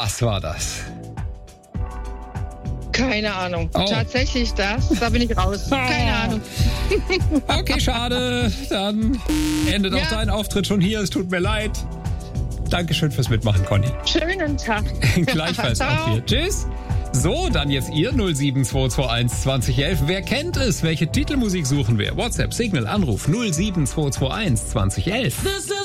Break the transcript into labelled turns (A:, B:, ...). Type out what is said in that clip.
A: Was war das?
B: Keine Ahnung.
A: Oh.
B: Tatsächlich das. Da bin ich raus. Keine Ahnung.
A: Okay, schade. Dann endet auch dein Auftritt schon hier. Es tut mir leid. Dankeschön fürs Mitmachen, Conny.
B: Schönen Tag.
A: Gleichfalls auch hier. Tschüss. So, dann jetzt ihr 07221 2011. Wer kennt es? Welche Titelmusik suchen wir? WhatsApp, Signal, Anruf 07221 2011.